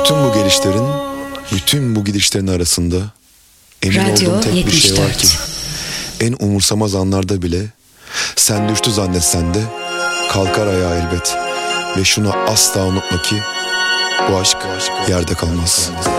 Bütün bu gelişlerin, bütün bu gidişlerin arasında emin Radyo olduğum tek bir şey var 74. ki en umursamaz anlarda bile sen düştü zannetsen de kalkar ayağa elbet. Ve şunu asla unutma ki bu aşk yerde kalmaz.